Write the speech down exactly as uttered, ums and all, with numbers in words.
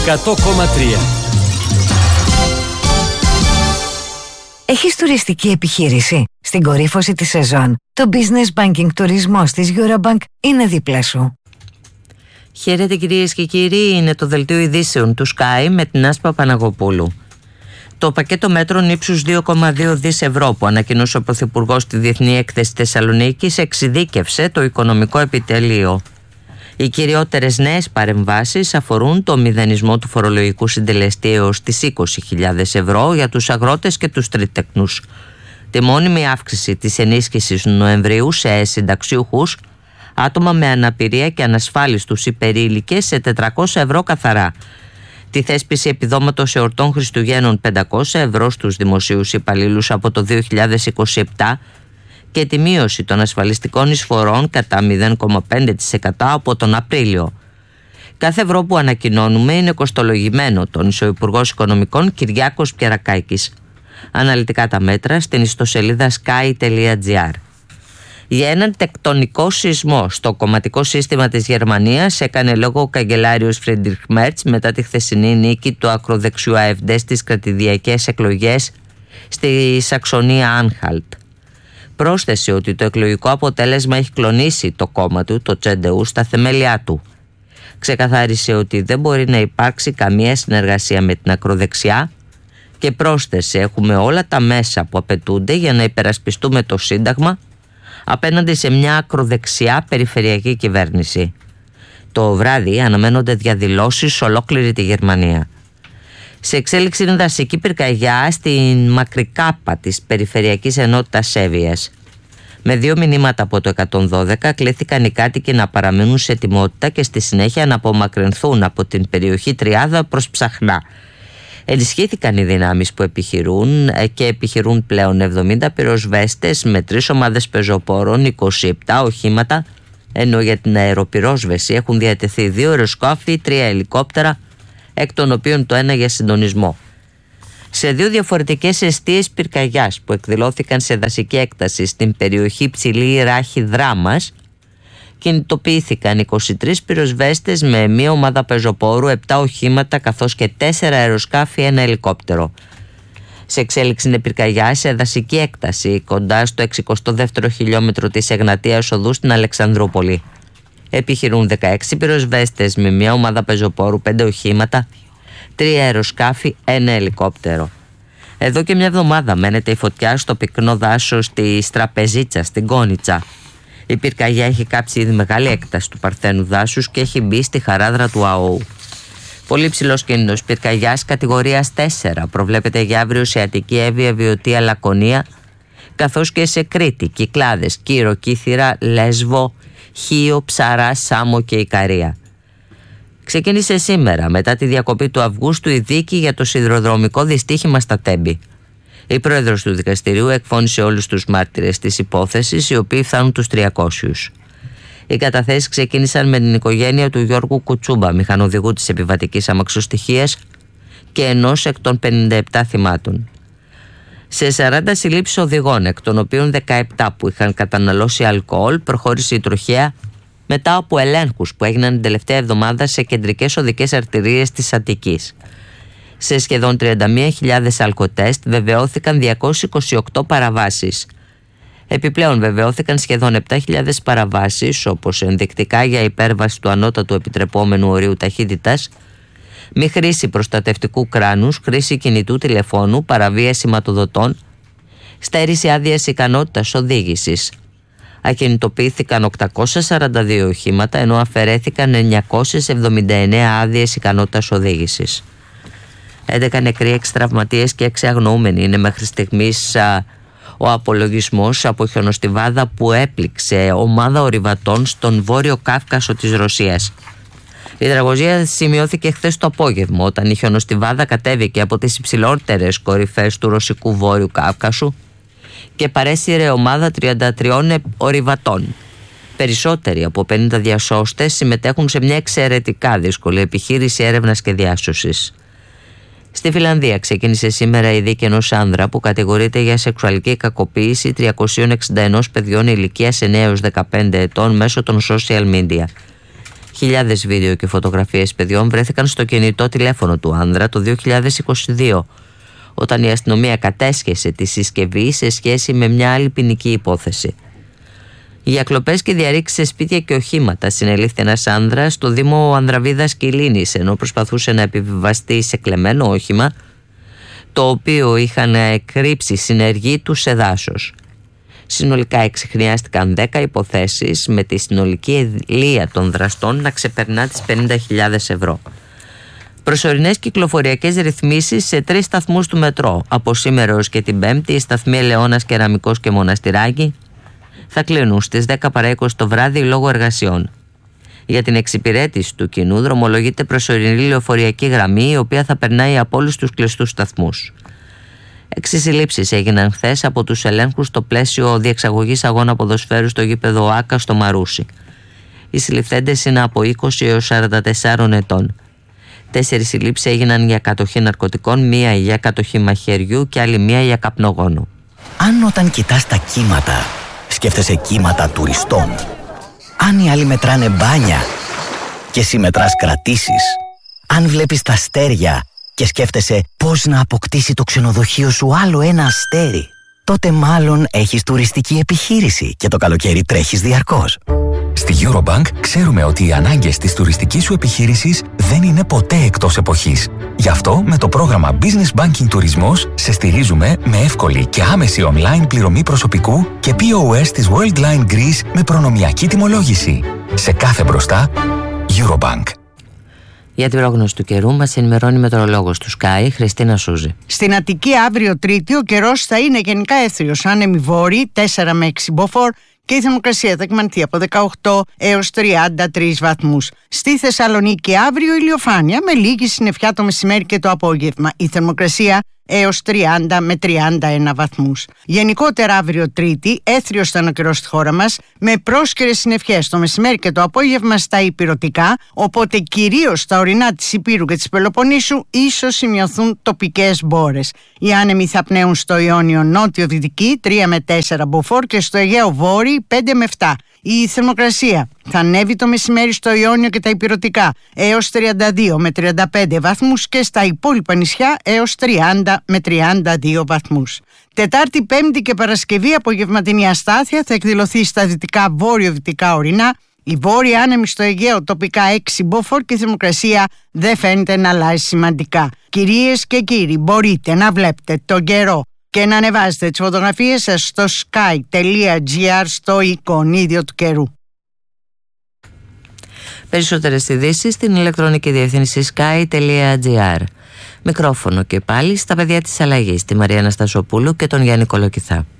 εκατό κόμμα τρία. Έχεις τουριστική επιχείρηση? Στην κορύφωση της σεζόν, το Business Banking τουρισμός της Eurobank είναι δίπλα σου. Χαίρετε κυρίες και κύριοι, είναι το δελτίο ειδήσεων του Sky με την Άσπα Παναγοπούλου. Το πακέτο μέτρων ύψους δύο κόμμα δύο δισεκατομμύρια ευρώ που ανακοινούσε ο Πρωθυπουργός στη Διεθνή Έκθεση Θεσσαλονίκης εξειδίκευσε το οικονομικό επιτελείο. Οι κυριότερες νέες παρεμβάσεις αφορούν το μηδενισμό του φορολογικού συντελεστή έως τις είκοσι χιλιάδες ευρώ για τους αγρότες και τους τρίτεκνους, τη μόνιμη αύξηση της ενίσχυσης Νοεμβρίου σε συνταξιούχους, άτομα με αναπηρία και ανασφάλιστους υπερήλικες σε τετρακόσια ευρώ καθαρά, τη θέσπιση επιδόματος εορτών Χριστουγέννων πεντακόσια ευρώ στους δημοσίους υπαλλήλους από το δύο χιλιάδες είκοσι επτά και τη μείωση των ασφαλιστικών εισφορών κατά μηδέν κόμμα πέντε τοις εκατό από τον Απρίλιο. Κάθε ευρώ που ανακοινώνουμε είναι κοστολογημένο, τόνισε ο Υπουργός Οικονομικών Κυριάκος Πιερακάκης. Αναλυτικά τα μέτρα στην ιστοσελίδα sky τελεία gr. Για έναν τεκτονικό σεισμό στο κομματικό σύστημα της Γερμανίας έκανε λόγο ο καγκελάριος Φρίντριχ Μέρτς μετά τη χθεσινή νίκη του ακροδεξιού AfD στις κρατηδιακές εκλογές στη Σαξονία Άνχαλτ. Πρόσθεσε ότι το εκλογικό αποτέλεσμα έχει κλονίσει το κόμμα του, το Τσέντεου, στα θεμέλια του. Ξεκαθάρισε ότι δεν μπορεί να υπάρξει καμία συνεργασία με την ακροδεξιά και πρόσθεσε: έχουμε όλα τα μέσα που απαιτούνται για να υπερασπιστούμε το Σύνταγμα απέναντι σε μια ακροδεξιά περιφερειακή κυβέρνηση. Το βράδυ αναμένονται διαδηλώσεις σε ολόκληρη τη Γερμανία. Σε εξέλιξη είναι δασική πυρκαγιά στην Μακρικάπα της Περιφερειακής Ενότητας Σέβιας. Με δύο μηνύματα από το εκατόν δώδεκα κλήθηκαν οι κάτοικοι να παραμείνουν σε ετοιμότητα και στη συνέχεια να απομακρυνθούν από την περιοχή Τριάδα προς Ψαχνά. Ενισχύθηκαν οι δυνάμεις που επιχειρούν και επιχειρούν πλέον εβδομήντα πυροσβέστες με τρεις ομάδες πεζοπόρων, είκοσι επτά οχήματα, ενώ για την αεροπυρόσβεση έχουν διατεθεί δύο αεροσκάφη, τρία ελικόπτερα, εκ των οποίων το ένα για συντονισμό. Σε δύο διαφορετικές εστίες πυρκαγιάς που εκδηλώθηκαν σε δασική έκταση στην περιοχή Ψηλή Ράχη Δράμας, κινητοποιήθηκαν είκοσι τρεις πυροσβέστες με μία ομάδα πεζοπόρου, επτά οχήματα καθώς και τέσσερα αεροσκάφη, ένα ελικόπτερο. Σε εξέλιξη είναι πυρκαγιά σε δασική έκταση κοντά στο εξηκοστό δεύτερο χιλιόμετρο της Εγνατίας Οδού στην Αλεξανδρούπολη. Επιχειρούν δεκαέξι πυροσβέστες με μία ομάδα πεζοπόρου, πέντε οχήματα, τρία αεροσκάφη, ένα ελικόπτερο. Εδώ και μια εβδομάδα μένεται η φωτιά στο πυκνό δάσος της Τραπεζίτσα στην Κόνιτσα. Η πυρκαγιά έχει κάψει ήδη μεγάλη έκταση του παρθένου δάσους και έχει μπει στη χαράδρα του ΑΟΟΥ. Πολύ ψηλός κίνδυνος πυρκαγιάς κατηγορίας τέσσερα προβλέπεται για αύριο σε Αττική, Εύβοια, Βιωτία, Λακωνία, καθώς και σε Κρήτη, Κυκλάδες, Κύρο, Κύθυρα, Λέσβο, Χίο, Ψαρά, Σάμο και Ικαρία. Ξεκίνησε σήμερα, μετά τη διακοπή του Αυγούστου, η δίκη για το σιδηροδρομικό δυστύχημα στα Τέμπη. Η πρόεδρος του δικαστηρίου εκφώνησε όλους τους μάρτυρες της υπόθεσης, οι οποίοι φτάνουν τους τριακόσιους. Οι καταθέσεις ξεκίνησαν με την οικογένεια του Γιώργου Κουτσούμπα, μηχανοδηγού της επιβατικής αμαξοστοιχίας και ενός εκ των πενήντα επτά θυμάτων. Σε σαράντα συλλήψεις οδηγών, εκ των οποίων δεκαεπτά που είχαν καταναλώσει αλκοόλ, προχώρησε η τροχέα μετά από ελέγχους που έγιναν την τελευταία εβδομάδα σε κεντρικές οδικές αρτηρίες της Αττικής. Σε σχεδόν τριάντα μία χιλιάδες αλκοτέστ βεβαιώθηκαν διακόσιες είκοσι οκτώ παραβάσεις. Επιπλέον βεβαιώθηκαν σχεδόν επτά χιλιάδες παραβάσεις, όπως ενδεικτικά για υπέρβαση του ανώτατου επιτρεπόμενου ορίου ταχύτητας, μη χρήση προστατευτικού κράνους, χρήση κινητού τηλεφώνου, παραβίαση σηματοδοτών, στέρηση άδειας ικανότητας οδήγησης. Ακινητοποιήθηκαν οκτακόσια σαράντα δύο οχήματα, ενώ αφαιρέθηκαν εννιακόσιες εβδομήντα εννέα άδειες ικανότητας οδήγησης. έντεκα νεκροί, έξι τραυματίες και έξι αγνοούμενοι είναι μέχρι στιγμής α, ο απολογισμός από χιονοστιβάδα που έπληξε ομάδα ορειβατών στον Βόρειο Κάφκασο της Ρωσίας. Η τραγωδία σημειώθηκε χθες το απόγευμα, όταν η χιονοστιβάδα κατέβηκε από τις υψηλότερες κορυφές του ρωσικού Βόρειου Κάφκασου και παρέσυρε ομάδα τριάντα τριών ορειβατών. Περισσότεροι από πενήντα διασώστες συμμετέχουν σε μια εξαιρετικά δύσκολη επιχείρηση έρευνας και διάσωσης. Στη Φιλανδία ξεκίνησε σήμερα η δίκη ενός άνδρα που κατηγορείται για σεξουαλική κακοποίηση τριακόσια εξήντα ένα παιδιών ηλικίας εννέα έως δεκαπέντε ετών μέσω των social media. Χιλιάδες βίντεο και φωτογραφίες παιδιών βρέθηκαν στο κινητό τηλέφωνο του άνδρα το δύο χιλιάδες είκοσι δύο, όταν η αστυνομία κατέσχεσε τη συσκευή σε σχέση με μια άλλη ποινική υπόθεση. Για κλοπές και διαρρήξεις σε σπίτια και οχήματα συνελήφθη ένας άνδρας στο Δήμο Ανδραβίδας Κιλίνης, ενώ προσπαθούσε να επιβιβαστεί σε κλεμμένο όχημα, το οποίο είχαν κρύψει συνεργοί του σε δάσος. Συνολικά εξιχνιάστηκαν δέκα υποθέσεις, με τη συνολική ελεία των δραστών να ξεπερνά τις πενήντα χιλιάδες ευρώ. Προσωρινές κυκλοφοριακές ρυθμίσεις σε τρεις σταθμούς του μετρό. Από σήμερα έως και την Πέμπτη, οι σταθμοί Ελαιώνας, Κεραμικός και Μοναστηράκι θα κλείνουν στις δέκα παρά είκοσι το βράδυ λόγω εργασιών. Για την εξυπηρέτηση του κοινού δρομολογείται προσωρινή λεωφορειακή γραμμή, η οποία θα περνάει από όλους τους κλειστούς σταθμούς. Έξι συλλήψεις έγιναν χθες από τους ελέγχους στο πλαίσιο διεξαγωγής αγώνα ποδοσφαίρου στο γήπεδο ΟΑΚΑ στο Μαρούσι. Οι συλληφθέντες είναι από είκοσι έως σαράντα τέσσερα ετών. Τέσσερις συλλήψεις έγιναν για κατοχή ναρκωτικών, μία για κατοχή μαχαιριού και άλλη μία για καπνογόνο. Αν όταν κοιτάς τα κύματα σκέφτεσαι κύματα τουριστών, αν οι άλλοι μετράνε μπάνια και εσύ μετράς κρατήσεις, αν βλέπεις τα αστέρια και σκέφτεσαι πώς να αποκτήσει το ξενοδοχείο σου άλλο ένα αστέρι, τότε μάλλον έχεις τουριστική επιχείρηση και το καλοκαίρι τρέχεις διαρκώς. Στη Eurobank ξέρουμε ότι οι ανάγκες της τουριστικής σου επιχείρησης δεν είναι ποτέ εκτός εποχής. Γι' αυτό με το πρόγραμμα Business Banking Τουρισμός σε στηρίζουμε με εύκολη και άμεση online πληρωμή προσωπικού και πι ο ες της Worldline Greece με προνομιακή τιμολόγηση. Σε κάθε μπροστά, Eurobank. Για την πρόγνωση του καιρού μας ενημερώνει η μετεωρολόγος του Sky, Χριστίνα Σούζη. Στην Αττική αύριο Τρίτη ο καιρός θα είναι γενικά έθριος, άνεμοι βόρειοι τέσσερα με έξι μποφόρ και η θερμοκρασία θα εκμανθεί από δεκαοκτώ έως τριάντα τρεις βαθμούς. Στη Θεσσαλονίκη αύριο ηλιοφάνεια με λίγη συννεφιά το μεσημέρι και το απόγευμα. Η θερμοκρασία έως τριάντα με τριάντα ένα βαθμούς. Γενικότερα αύριο Τρίτη έθριος θα είναι ο καιρός στη χώρα μας, με πρόσκαιρες συννεφιές το μεσημέρι και το απόγευμα στα ηπειρωτικά, οπότε κυρίως στα ορεινά της Ηπείρου και της Πελοποννήσου ίσως σημειωθούν τοπικές μπόρες. Οι άνεμοι θα πνέουν στο Ιόνιο νότιο-δυτική τρία με τέσσερα μποφόρ και στο Αιγαίο βόρειο πέντε με επτά. Η θερμοκρασία θα ανέβει το μεσημέρι στο Ιόνιο και τα ηπειρωτικά έως τριάντα δύο με τριάντα πέντε βαθμούς και στα υπόλοιπα νησιά έως τριάντα με τριάντα δύο βαθμούς. Τετάρτη, Πέμπτη και Παρασκευή απογευματινή αστάθεια θα εκδηλωθεί στα δυτικά βόρειο-δυτικά ορεινά. Η βόρεια άνεμη στο Αιγαίο τοπικά έξι μποφόρ και η θερμοκρασία δεν φαίνεται να αλλάζει σημαντικά. Κυρίες και κύριοι, μπορείτε να βλέπετε τον καιρό και να ανεβάζετε τις φωτογραφίες σας στο sky τελεία gr στο εικονίδιο του καιρού. Περισσότερες ειδήσεις στην ηλεκτρονική διεύθυνση sky τελεία gr. Μικρόφωνο και πάλι στα παιδιά της αλλαγής, τη Μαρία Αναστασοπούλου και τον Γιάννη Κολοκυθά.